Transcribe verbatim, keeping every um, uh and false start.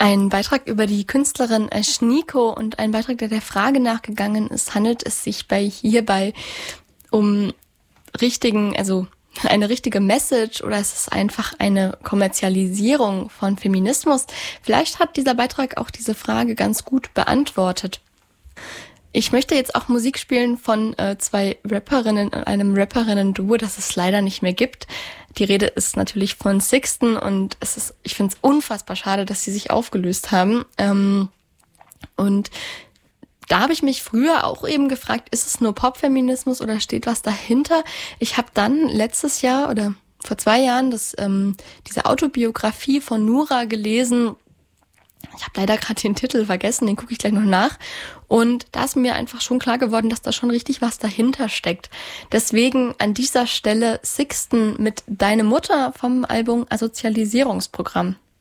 Ein Beitrag über die Künstlerin Schnieko und ein Beitrag, der der Frage nachgegangen ist, handelt es sich bei hierbei um richtigen, also eine richtige Message oder ist es einfach eine Kommerzialisierung von Feminismus? Vielleicht hat dieser Beitrag auch diese Frage ganz gut beantwortet. Ich möchte jetzt auch Musik spielen von äh, zwei Rapperinnen und einem Rapperinnen-Duo, das es leider nicht mehr gibt. Die Rede ist natürlich von Sixten und es ist, ich finde es unfassbar schade, dass sie sich aufgelöst haben. Ähm, und da habe ich mich früher auch eben gefragt, ist es nur Popfeminismus oder steht was dahinter? Ich habe dann letztes Jahr oder vor zwei Jahren das ähm, diese Autobiografie von Nura gelesen. Ich habe leider gerade den Titel vergessen, den gucke ich gleich noch nach. Und da ist mir einfach schon klar geworden, dass da schon richtig was dahinter steckt. Deswegen an dieser Stelle Sixten mit Deine Mutter vom Album Asozialisierungsprogramm.